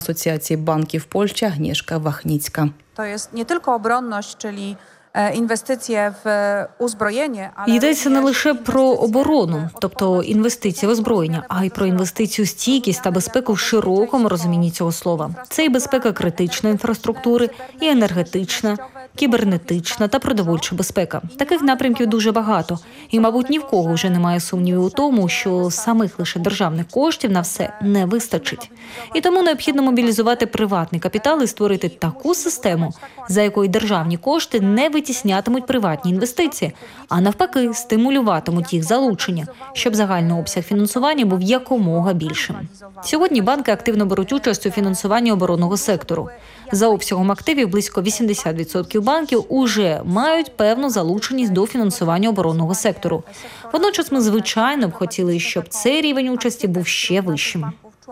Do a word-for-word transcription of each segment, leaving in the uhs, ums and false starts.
Асоціації банків Польщі Агнєшка Вахніцька. To jest nie tylko obronność, czyli інвестиції в озброєння. Йдеться не лише про оборону, тобто інвестиції в озброєння, а й про інвестицію стійкість та безпеку в широкому розумінні цього слова. Це і безпека критичної інфраструктури, і енергетична, кібернетична та продовольча безпека. Таких напрямків дуже багато. І, мабуть, ні в кого вже немає сумнівів у тому, що самих лише державних коштів на все не вистачить. І тому необхідно мобілізувати приватний капітал і створити таку систему, за якою державні кошти не витіснятимуть приватні інвестиції, а навпаки стимулюватимуть їх залучення, щоб загальний обсяг фінансування був якомога більшим. Сьогодні банки активно беруть участь у фінансуванні оборонного сектору. За обсягом активів близько вісімдесят відсотків банків уже мають певну залученість до фінансування оборонного сектору. Водночас ми, звичайно, б хотіли, щоб цей рівень участі був ще вищим.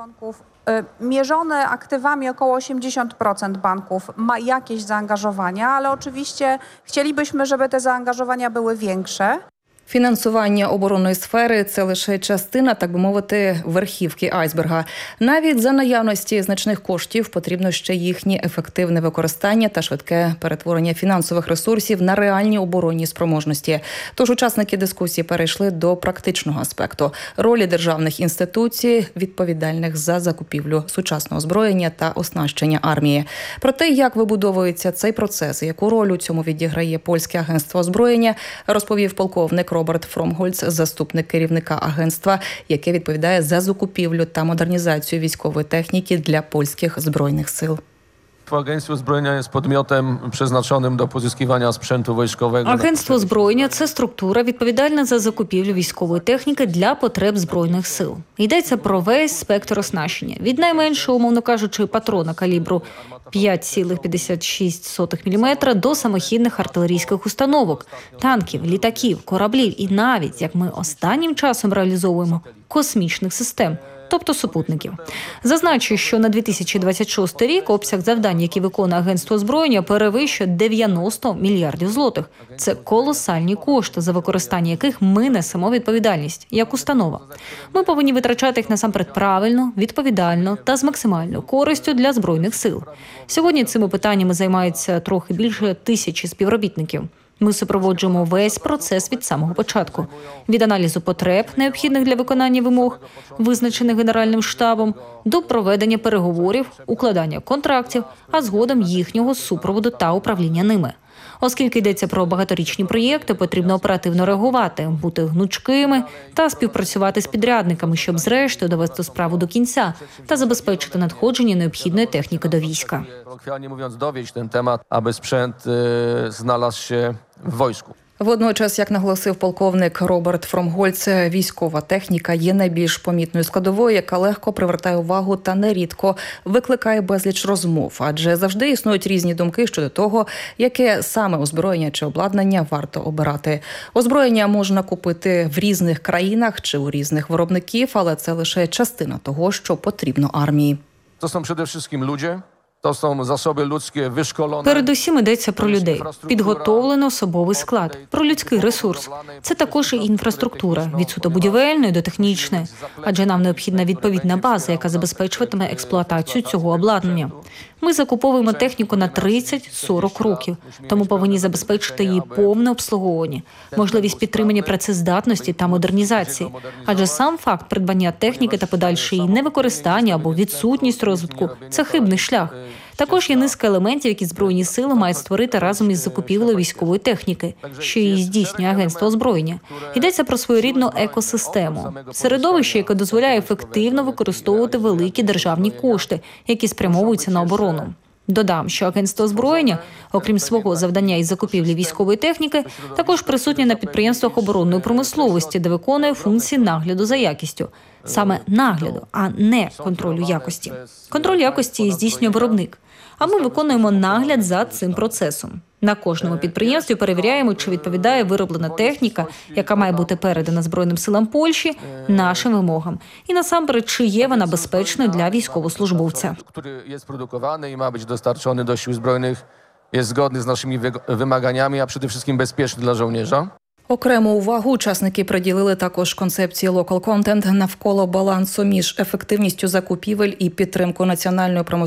Mierzone aktywami około osiemdziesiąt procent banków ma jakieś zaangażowania, ale oczywiście chcielibyśmy, żeby te zaangażowania były większe. Фінансування оборонної сфери – це лише частина, так би мовити, верхівки айсберга. Навіть за наявності значних коштів потрібно ще їхнє ефективне використання та швидке перетворення фінансових ресурсів на реальні оборонні спроможності. Тож учасники дискусії перейшли до практичного аспекту – ролі державних інституцій, відповідальних за закупівлю сучасного озброєння та оснащення армії. Про те, як вибудовується цей процес і яку роль у цьому відіграє Польське агентство озброєння, розповів полковник Роберт Фромгольц, заступник керівника агентства, яке відповідає за закупівлю та модернізацію військової техніки для польських збройних сил. Агентство озброєння є підмітом, призначеним до позискування спrzętu військового. Агентство озброєння – це структура, відповідальна за закупівлю військової техніки для потреб збройних сил. Йдеться про весь спектр оснащення. Від найменшого, умовно кажучи, патрона калібру п'ять цілих п'ятдесят шість сотих міліметра до самохідних артилерійських установок, танків, літаків, кораблів і навіть, як ми останнім часом реалізовуємо, космічних систем, тобто супутників. Зазначу, що на дві тисячі двадцять шостий рік обсяг завдань, які виконує агентство озброєння, перевищує дев'яносто мільярдів злотих. Це колосальні кошти, за використання яких ми несемо відповідальність, як установа. Ми повинні витрачати їх насамперед правильно, відповідально та з максимальною користю для Збройних сил. Сьогодні цими питаннями займаються трохи більше тисячі співробітників. Ми супроводжуємо весь процес від самого початку. Від аналізу потреб, необхідних для виконання вимог, визначених Генеральним штабом, до проведення переговорів, укладання контрактів, а згодом їхнього супроводу та управління ними. Оскільки йдеться про багаторічні проєкти, потрібно оперативно реагувати, бути гнучкими та співпрацювати з підрядниками, щоб зрештою довести справу до кінця та забезпечити надходження необхідної техніки до війська. Колоквіально mówiąc, dowieść ten temat, aby sprzęt znalazł się w wojsku. Водночас, як наголосив полковник Роберт Фромгольц, військова техніка є найбільш помітною складовою, яка легко привертає увагу та нерідко викликає безліч розмов. Адже завжди існують різні думки щодо того, яке саме озброєння чи обладнання варто обирати. Озброєння можна купити в різних країнах чи у різних виробників, але це лише частина того, що потрібно армії. To są przede wszystkim ludzie. To są zasoby ludzkie wyszkolone. Передусім йдеться про людей, підготовлений особовий склад, про людський ресурс. Це також і інфраструктура, від суто будівельної до технічної, адже нам необхідна відповідна база, яка забезпечуватиме експлуатацію цього обладнання. Ми закуповуємо техніку на тридцять-сорок років, тому повинні забезпечити її повне обслуговування, можливість підтримання працездатності та модернізації. Адже сам факт придбання техніки та подальше її невикористання або відсутність розвитку – це хибний шлях. Також є низка елементів, які Збройні сили мають створити разом із закупівлею військової техніки, що її здійснює агентство озброєння. Йдеться про своєрідну екосистему. Середовище, яке дозволяє ефективно використовувати великі державні кошти, які спрямовуються на оборону. Додам, що агентство озброєння, окрім свого завдання із закупівлі військової техніки, також присутнє на підприємствах оборонної промисловості, де виконує функції нагляду за якістю. Саме нагляду, а не контролю якості. Контроль якості здійснює виробник, а ми виконуємо нагляд за цим процесом. На кожному підприємстві перевіряємо, чи відповідає вироблена техніка, яка має бути передана Збройним силам Польщі, нашим вимогам. І насамперед, чи є вона безпечною для військовослужбовця. Який є спродукований і має бути достарчений до сил збройних, є згодний з нашими вимаганнями, а перед усім безпечний для żołnierza. Окрему увагу учасники приділили також концепції local content навколо балансу між ефективністю закупівель і підтримкою національної промисловості